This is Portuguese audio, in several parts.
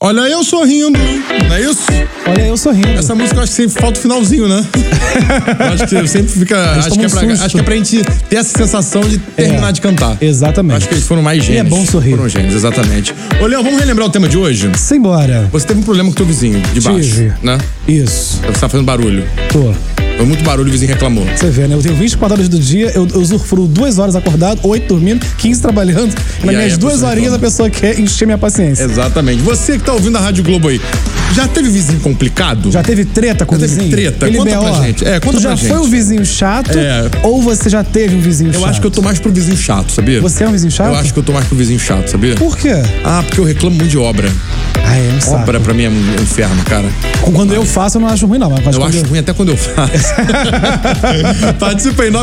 Olha eu sorrindo, não é isso? Olha eu sorrindo. Essa música eu acho que sempre falta o finalzinho, né? Eu acho que sempre fica... Acho que é pra gente ter essa sensação de terminar de cantar. Exatamente. Eu acho que eles foram mais gênios. E é bom sorrir. Foram gênios, exatamente. Ô, Leão, vamos relembrar o tema de hoje? Simbora. Você teve um problema com o teu vizinho de baixo, Tive. né? Isso. Você tá fazendo barulho. Tô. Foi muito barulho, o vizinho reclamou. Você vê, né? Eu tenho 24 horas do dia, eu usufruo 2 horas acordado, 8 dormindo, 15 trabalhando. E nas minhas 2 horinhas a pessoa quer encher minha paciência. Exatamente. Você que tá ouvindo a Rádio Globo aí, já teve vizinho complicado? Já teve treta com o vizinho? Já teve treta? Ele Conta pra gente. Conta tu já pra gente. foi um vizinho chato ou você já teve um vizinho chato? Eu acho que eu tô mais pro vizinho chato, sabia? Você é um vizinho chato? Eu acho que eu tô mais pro vizinho chato, sabia? Por quê? Ah, porque eu reclamo muito de obra. Ah, é um saco. Obra pra mim é um inferno, cara. Quando eu faço, eu não acho ruim, não. Mas eu acho ruim até quando eu faço. Participa aí,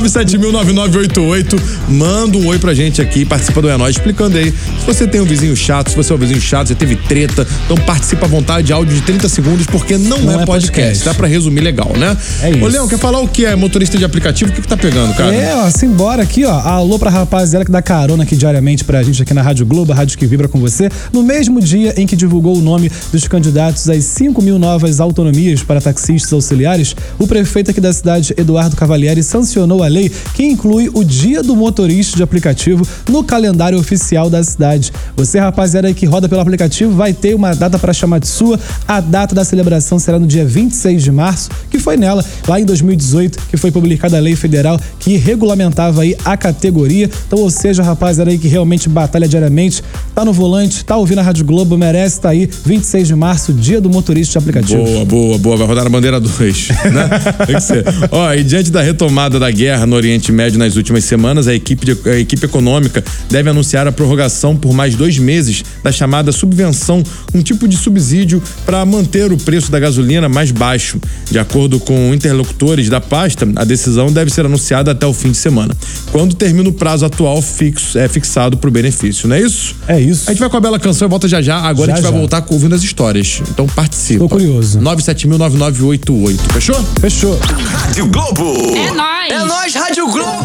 970009988. Manda um oi pra gente aqui, participa do É Nóis, explicando aí se você tem um vizinho chato, se você é um vizinho chato, você teve treta. Então participa à vontade, áudio de 30 segundos, porque não é podcast. Dá pra resumir legal, né? É isso. Ô, Leão, quer falar o que é motorista de aplicativo? O que tá pegando, cara? Simbora aqui, ó. Alô pra rapaziada que dá carona aqui diariamente pra gente aqui na Rádio Globo, a rádio que vibra com você. No mesmo dia em que divulgou o nome dos candidatos às 5.000 novas autonomias para taxistas auxiliares, o prefeito aqui da cidade, Eduardo Cavalieri, sancionou a lei que inclui o Dia do Motorista de Aplicativo no calendário oficial da cidade. Você, rapaziada aí que roda pelo aplicativo, vai ter uma data para chamar de sua. A data da celebração será no dia 26 de março, que foi nela, lá em 2018, que foi publicada a lei federal que regulamentava aí a categoria. Então, ou seja, rapaziada aí que realmente batalha diariamente, tá no volante, tá ouvindo a Rádio Globo, merece, tá aí, 26 de março, Dia do Motorista de Aplicativo. Boa. Vai rodar a bandeira 2, né? Tem que ser. E diante da retomada da guerra no Oriente Médio nas últimas semanas, a equipe econômica deve anunciar a prorrogação por mais 2 meses da chamada subvenção, um tipo de subsídio para manter o preço da gasolina mais baixo. De acordo com interlocutores da pasta, a decisão deve ser anunciada até o fim de semana, quando termina o prazo atual fixado para o benefício, não é isso? É isso. A gente vai com a bela canção e volta já. Agora a gente vai voltar ouvindo as histórias. Então participa. Tô curioso. 970009988. Fechou? Fechou. Rádio Globo. É nóis. É nóis, Rádio Globo.